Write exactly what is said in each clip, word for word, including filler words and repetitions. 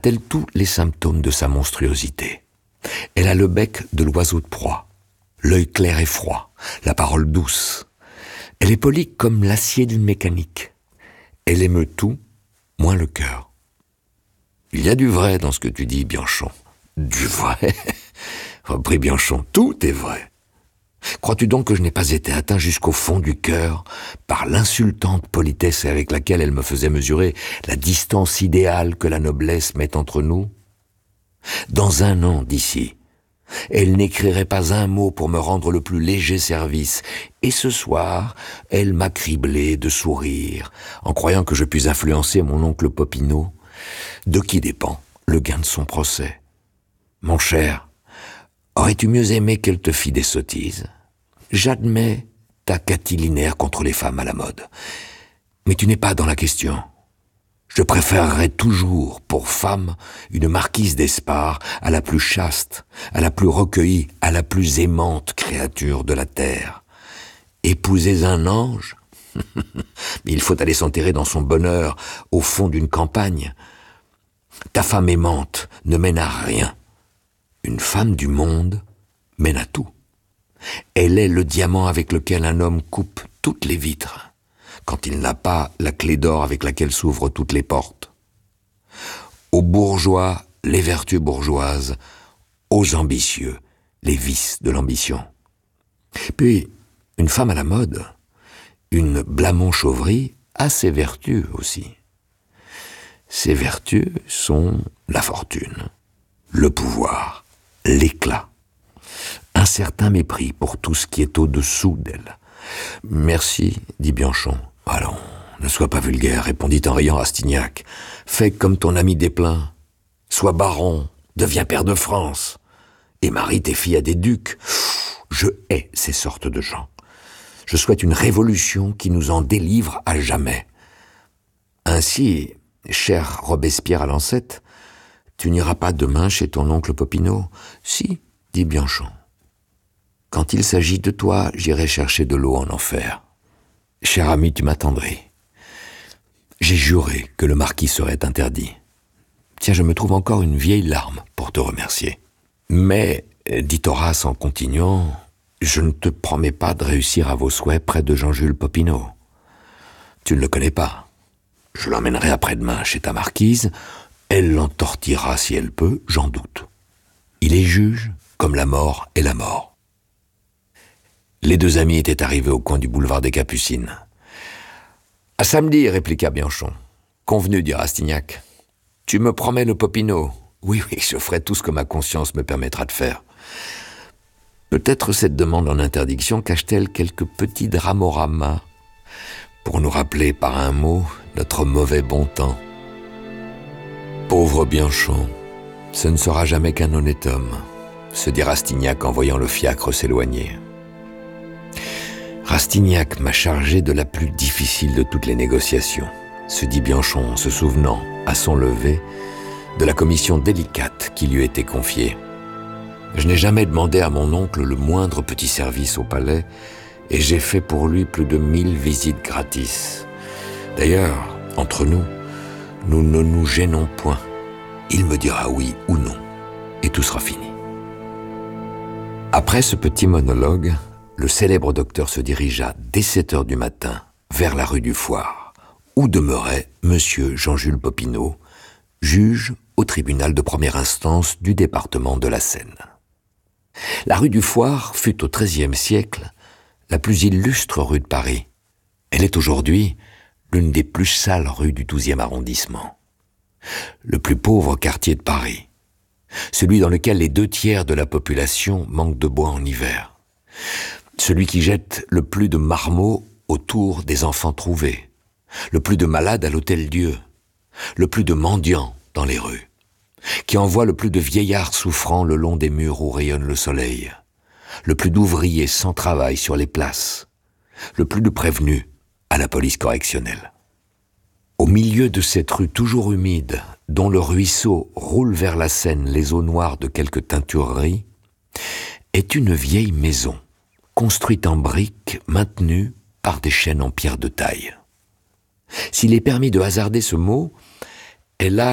a-t-elle tous les symptômes de sa monstruosité. Elle a le bec de l'oiseau de proie, l'œil clair et froid, la parole douce. Elle est polie comme l'acier d'une mécanique. Elle émeut tout, moins le cœur. Il y a du vrai dans ce que tu dis, Bianchon. Du vrai? Reprit Bianchon, tout est vrai. Crois-tu donc que je n'ai pas été atteint jusqu'au fond du cœur par l'insultante politesse avec laquelle elle me faisait mesurer la distance idéale que la noblesse met entre nous? Dans un an d'ici, elle n'écrirait pas un mot pour me rendre le plus léger service, et ce soir, elle m'a criblé de sourires, en croyant que je puis influencer mon oncle Popinot, de qui dépend le gain de son procès. Mon cher, aurais-tu mieux aimé qu'elle te fît des sottises? J'admets ta catilinaire contre les femmes à la mode, mais tu n'es pas dans la question. Je préférerais toujours, pour femme, une marquise d'Espard à la plus chaste, à la plus recueillie, à la plus aimante créature de la terre. Épouser un ange? Mais il faut aller s'enterrer dans son bonheur, au fond d'une campagne. Ta femme aimante ne mène à rien. Une femme du monde mène à tout. Elle est le diamant avec lequel un homme coupe toutes les vitres, quand il n'a pas la clé d'or avec laquelle s'ouvrent toutes les portes. Aux bourgeois, les vertus bourgeoises, aux ambitieux, les vices de l'ambition. Puis, une femme à la mode, une Blamont-Chauvry, a ses vertus aussi. Ses vertus sont la fortune, le pouvoir, l'éclat, un certain mépris pour tout ce qui est au-dessous d'elle. « Merci, dit Bianchon. »« Allons, ne sois pas vulgaire, répondit en riant Rastignac. Fais comme ton ami Desplein. Sois baron, deviens pair de France, et marie tes filles à des ducs. Je hais ces sortes de gens. Je souhaite une révolution qui nous en délivre à jamais. Ainsi, cher Robespierre à Lancette, tu n'iras pas demain chez ton oncle Popinot? »« Si, dit Bianchon. Quand il s'agit de toi, j'irai chercher de l'eau en enfer. Cher ami, tu m'attendris. J'ai juré que le marquis serait interdit. Tiens, je me trouve encore une vieille larme pour te remercier. Mais, dit Horace en continuant, je ne te promets pas de réussir à vos souhaits près de Jean-Jules Popinot. Tu ne le connais pas. Je l'emmènerai après-demain chez ta marquise. Elle l'entortillera si elle peut, j'en doute. Il est juge, comme la mort est la mort. Les deux amis étaient arrivés au coin du boulevard des Capucines. « À samedi, répliqua Bianchon. « Convenu, dit Rastignac. Tu me promets le Popinot? Oui, oui, je ferai tout ce que ma conscience me permettra de faire. Peut-être cette demande en interdiction cache-t-elle quelques petits dramoramas pour nous rappeler par un mot notre mauvais bon temps. Pauvre Bianchon, ce ne sera jamais qu'un honnête homme, se dit Rastignac en voyant le fiacre s'éloigner. Rastignac m'a chargé de la plus difficile de toutes les négociations, se dit Bianchon en se souvenant, à son lever, de la commission délicate qui lui était confiée. Je n'ai jamais demandé à mon oncle le moindre petit service au palais, et j'ai fait pour lui plus de mille visites gratis. D'ailleurs, entre nous, nous ne nous gênons point. Il me dira oui ou non, et tout sera fini. Après ce petit monologue, le célèbre docteur se dirigea dès sept heures du matin vers la rue du Fouarre, où demeurait monsieur Jean-Jules Popinot, juge au tribunal de première instance du département de la Seine. La rue du Fouarre fut au treizième siècle la plus illustre rue de Paris. Elle est aujourd'hui l'une des plus sales rues du douzième arrondissement. Le plus pauvre quartier de Paris, celui dans lequel les deux tiers de la population manquent de bois en hiver, celui qui jette le plus de marmots autour des enfants trouvés, le plus de malades à l'Hôtel-Dieu, le plus de mendiants dans les rues, qui envoie le plus de vieillards souffrants le long des murs où rayonne le soleil, le plus d'ouvriers sans travail sur les places, le plus de prévenus à la police correctionnelle. Au milieu de cette rue toujours humide, dont le ruisseau roule vers la Seine les eaux noires de quelques teintureries, est une vieille maison, construite en briques, maintenue par des chaînes en pierre de taille. S'il est permis de hasarder ce mot, elle a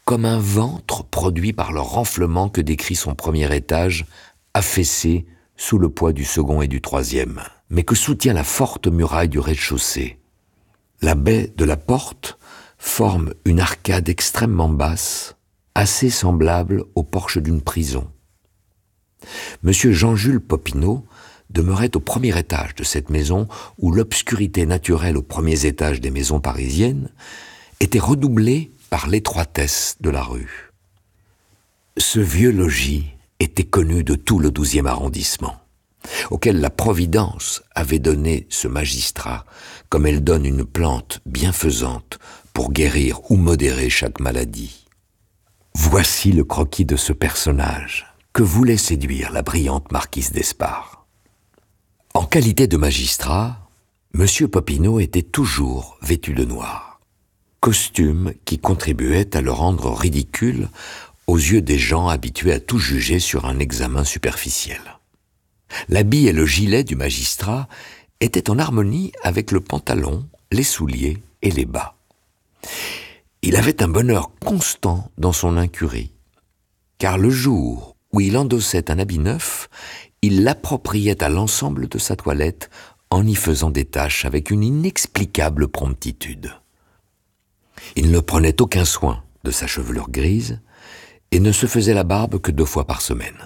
comme un ventre produit par le renflement que décrit son premier étage, affaissé sous le poids du second et du troisième, mais que soutient la forte muraille du rez-de-chaussée. La baie de la porte forme une arcade extrêmement basse, assez semblable au porche d'une prison. Monsieur Jean-Jules Popinot demeurait au premier étage de cette maison où l'obscurité naturelle aux premiers étages des maisons parisiennes était redoublée par l'étroitesse de la rue. Ce vieux logis était connu de tout le douzième arrondissement, auquel la Providence avait donné ce magistrat, comme elle donne une plante bienfaisante pour guérir ou modérer chaque maladie. Voici le croquis de ce personnage que voulait séduire la brillante marquise d'Espard. En qualité de magistrat, Monsieur Popinot était toujours vêtu de noir, costume qui contribuait à le rendre ridicule aux yeux des gens habitués à tout juger sur un examen superficiel. L'habit et le gilet du magistrat étaient en harmonie avec le pantalon, les souliers et les bas. Il avait un bonheur constant dans son incurie, car le jour où il endossait un habit neuf, il l'appropriait à l'ensemble de sa toilette en y faisant des taches avec une inexplicable promptitude. Il ne prenait aucun soin de sa chevelure grise et ne se faisait la barbe que deux fois par semaine.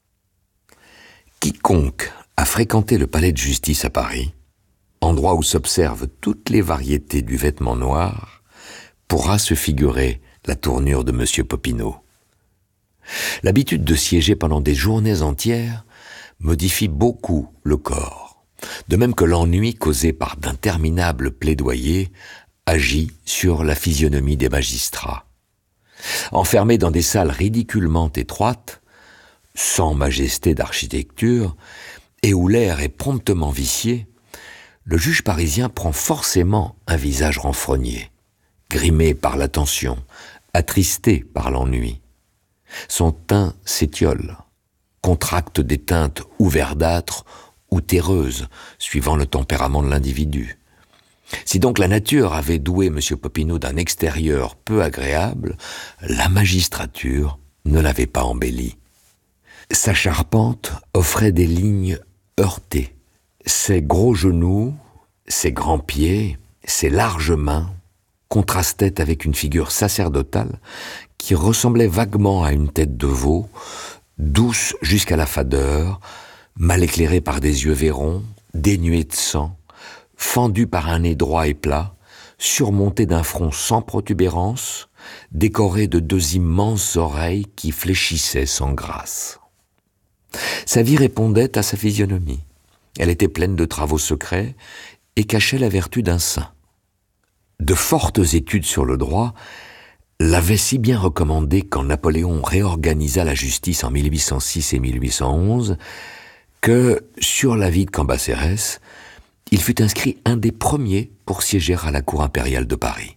Quiconque a fréquenté le palais de justice à Paris, endroit où s'observent toutes les variétés du vêtement noir, pourra se figurer la tournure de Monsieur Popinot. L'habitude de siéger pendant des journées entières modifie beaucoup le corps, de même que l'ennui causé par d'interminables plaidoyers agit sur la physionomie des magistrats. Enfermés dans des salles ridiculement étroites, sans majesté d'architecture, et où l'air est promptement vicié, le juge parisien prend forcément un visage renfrogné, grimé par la tension, attristé par l'ennui. Son teint s'étiole, contracte des teintes ou verdâtres ou terreuses, suivant le tempérament de l'individu. Si donc la nature avait doué M. Popinot d'un extérieur peu agréable, la magistrature ne l'avait pas embelli. Sa charpente offrait des lignes heurtées. Ses gros genoux, ses grands pieds, ses larges mains contrastaient avec une figure sacerdotale qui ressemblait vaguement à une tête de veau, douce jusqu'à la fadeur, mal éclairée par des yeux vairons, dénuée de sang, fendue par un nez droit et plat, surmontée d'un front sans protubérance, décorée de deux immenses oreilles qui fléchissaient sans grâce. Sa vie répondait à sa physionomie. Elle était pleine de travaux secrets et cachait la vertu d'un saint. De fortes études sur le droit l'avaient si bien recommandé quand Napoléon réorganisa la justice en mille huit cent six et mille huit cent onze que, sur l'avis de Cambacérès, il fut inscrit un des premiers pour siéger à la cour impériale de Paris.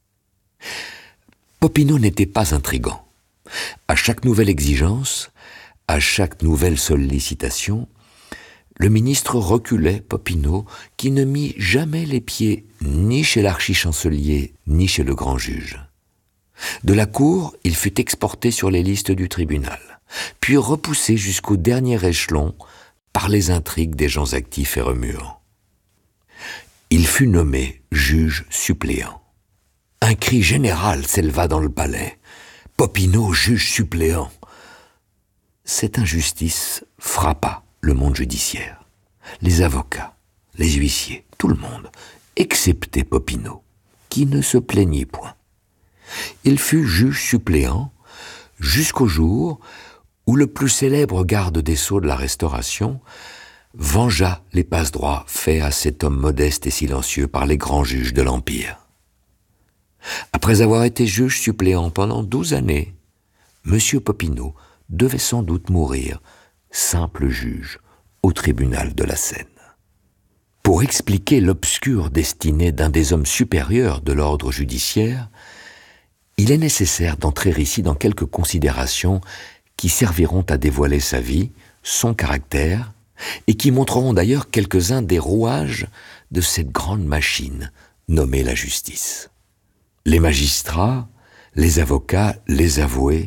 Popinot n'était pas intrigant. À chaque nouvelle exigence, à chaque nouvelle sollicitation, le ministre reculait Popinot, qui ne mit jamais les pieds ni chez l'archichancelier ni chez le grand juge. De la cour, il fut exporté sur les listes du tribunal, puis repoussé jusqu'au dernier échelon par les intrigues des gens actifs et remuants. Il fut nommé juge suppléant. Un cri général s'éleva dans le palais. « Popinot, juge suppléant !» Cette injustice frappa le monde judiciaire. Les avocats, les huissiers, tout le monde, excepté Popinot, qui ne se plaignit point. Il fut juge suppléant jusqu'au jour où le plus célèbre garde des sceaux de la Restauration vengea les passe-droits faits à cet homme modeste et silencieux par les grands juges de l'Empire. Après avoir été juge suppléant pendant douze années, M. Popinot devait sans doute mourir simple juge au tribunal de la Seine. Pour expliquer l'obscure destinée d'un des hommes supérieurs de l'ordre judiciaire, il est nécessaire d'entrer ici dans quelques considérations qui serviront à dévoiler sa vie, son caractère, et qui montreront d'ailleurs quelques-uns des rouages de cette grande machine nommée la justice. Les magistrats les avocats, les avoués,